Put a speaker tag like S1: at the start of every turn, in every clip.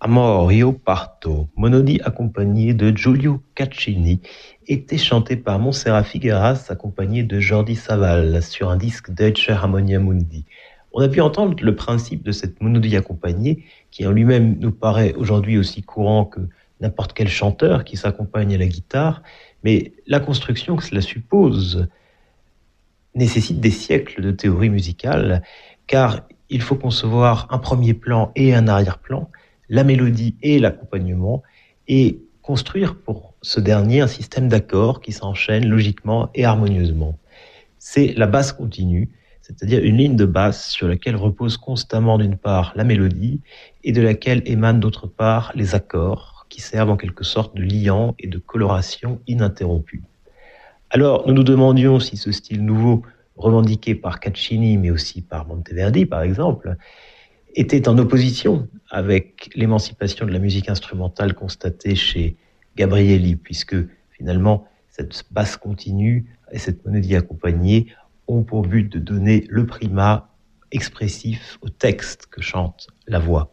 S1: Amor io parto, monodie accompagné de Giulio Caccini, était chanté par Montserrat Figueras accompagné de Jordi Savall sur un disque Deutsche Harmonia Mundi. On a pu entendre le principe de cette monodie accompagnée qui en lui-même nous paraît aujourd'hui aussi courant que n'importe quel chanteur qui s'accompagne à la guitare, mais la construction que cela suppose nécessite des siècles de théorie musicale, car il faut concevoir un premier plan et un arrière-plan, la mélodie et l'accompagnement, et construire pour ce dernier un système d'accords qui s'enchaînent logiquement et harmonieusement. C'est la basse continue, c'est-à-dire une ligne de basse sur laquelle repose constamment d'une part la mélodie et de laquelle émanent d'autre part les accords qui servent en quelque sorte de liant et de coloration ininterrompue. Alors, nous nous demandions si ce style nouveau, revendiqué par Caccini, mais aussi par Monteverdi, par exemple, était en opposition avec l'émancipation de la musique instrumentale constatée chez Gabrieli, puisque finalement, cette basse continue et cette monodie accompagnée ont pour but de donner le primat expressif au texte que chante la voix.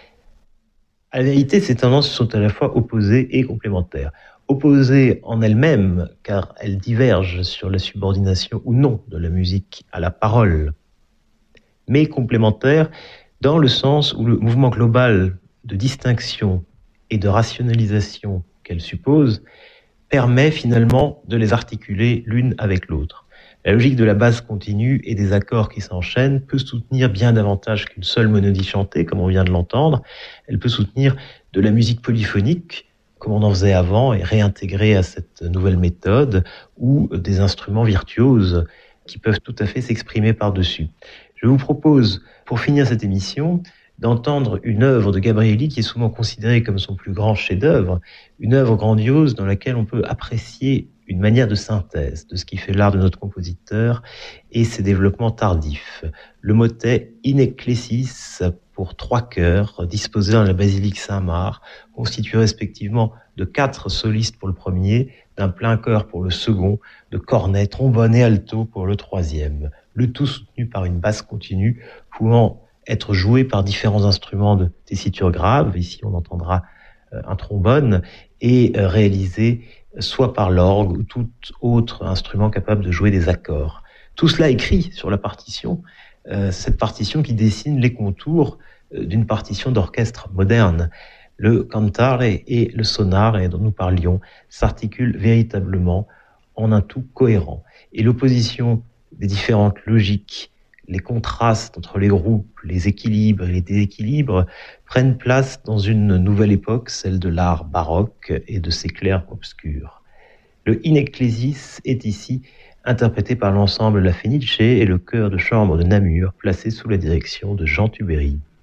S1: À la vérité, ces tendances sont à la fois opposées et complémentaires. Opposées en elles-mêmes, car elles divergent sur la subordination ou non de la musique à la parole, mais complémentaires dans le sens où le mouvement global de distinction et de rationalisation qu'elle suppose permet finalement de les articuler l'une avec l'autre. La logique de la basse continue et des accords qui s'enchaînent peut soutenir bien davantage qu'une seule monodie chantée, comme on vient de l'entendre. Elle peut soutenir de la musique polyphonique, comme on en faisait avant, et réintégrer à cette nouvelle méthode, ou des instruments virtuoses qui peuvent tout à fait s'exprimer par-dessus. Je vous propose, pour finir cette émission, d'entendre une œuvre de Gabrieli qui est souvent considérée comme son plus grand chef-d'œuvre, une œuvre grandiose dans laquelle on peut apprécier une manière de synthèse de ce qui fait l'art de notre compositeur et ses développements tardifs. Le motet In Ecclesis pour 3 chœurs disposés dans la basilique Saint-Marc, constitué respectivement de 4 solistes pour le premier, d'un plein chœur pour le second, de cornet, trombone et alto pour le troisième. Le tout soutenu par une basse continue pouvant être joué par différents instruments de tessiture grave, ici on entendra un trombone, et réalisé soit par l'orgue ou tout autre instrument capable de jouer des accords. Tout cela écrit sur la partition, cette partition qui dessine les contours d'une partition d'orchestre moderne. Le cantare et le sonare dont nous parlions s'articulent véritablement en un tout cohérent. Et l'opposition des différentes logiques, les contrastes entre les groupes, les équilibres et les déséquilibres prennent place dans une nouvelle époque, celle de l'art baroque et de ses clairs-obscurs. Le In Ecclesis est ici interprété par l'ensemble La Fenice et le chœur de chambre de Namur, placé sous la direction de Jean Tubéry.